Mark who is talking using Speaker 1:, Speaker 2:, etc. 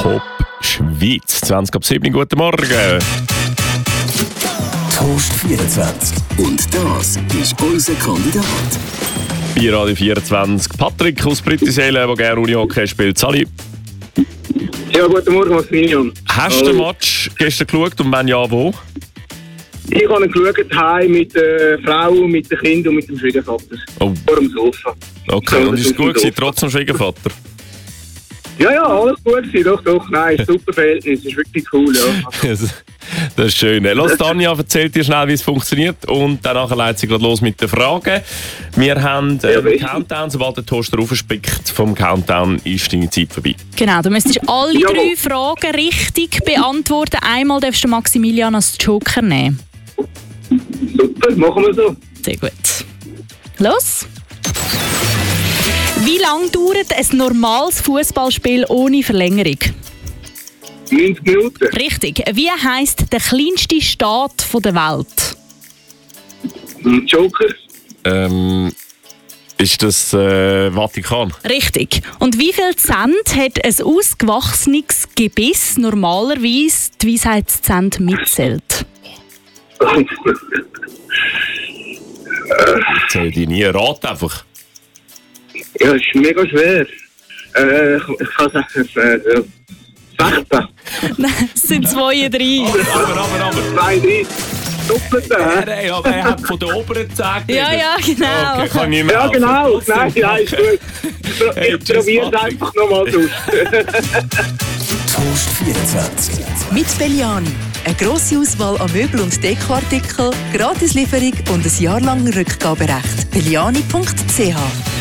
Speaker 1: Top Schweiz. 20 ab 7, guten Morgen.
Speaker 2: Toast 24. Und das ist unser Kandidat.
Speaker 1: Bei Radio 24 Patrick aus Brüttisellen, der gerne Unihockey spielt. Sali.
Speaker 3: Ja, guten Morgen, Maximilian.
Speaker 1: Hast du den Match gestern geschaut und wenn ja, wo?
Speaker 3: Ich habe ihn geschaut, heim mit der Frau, mit den Kindern und mit dem Schwiegervater.
Speaker 1: Oh.
Speaker 3: Vor dem Sofa.
Speaker 1: Okay, und ist es gut gewesen, trotz dem Schwiegervater?
Speaker 3: Ja, alles gut gewesen, doch. Nein, super Verhältnis, ist wirklich cool, ja.
Speaker 1: Das ist schön. Lass Tanja, erzählt dir schnell, wie es funktioniert und danach leitet sie gerade los mit den Fragen. Wir haben einen Countdown, sobald der Toaster aufspickt vom Countdown, ist deine Zeit vorbei.
Speaker 4: Genau, du müsstest alle 3 Fragen richtig beantworten. Einmal darfst du Maximilian als Joker nehmen.
Speaker 3: Super, machen wir so.
Speaker 4: Sehr gut. Los! Wie lange dauert ein normales Fußballspiel ohne Verlängerung?
Speaker 3: 90 Minuten.
Speaker 4: Richtig. Wie heisst der kleinste Staat der Welt?
Speaker 3: Joker.
Speaker 1: Ist das Vatikan?
Speaker 4: Richtig. Und wie viel Cent hat ein ausgewachsenes Gebiss normalerweise die Weisheitszähne mitzählt?
Speaker 1: Zähl dich nie, rat einfach.
Speaker 3: Ja, ist mega schwer. Ich kann sagen, 16.
Speaker 4: Nein, es sind 32.
Speaker 1: Aber.
Speaker 3: 32. Doppelte, hä?
Speaker 1: Nein, aber er hat von der oberen 10
Speaker 4: Ja, genau.
Speaker 1: Okay, kann nicht mehr
Speaker 3: Ja,
Speaker 1: helfen.
Speaker 3: genau. Nein, ist gut.
Speaker 1: Hey,
Speaker 3: Ich probiere es einfach nochmal durch.
Speaker 2: Toast 24.
Speaker 5: Mit Belliani. Eine grosse Auswahl an Möbel- und Dekoartikeln, Gratislieferung und ein jahrelanges Rückgaberecht. Belliani.ch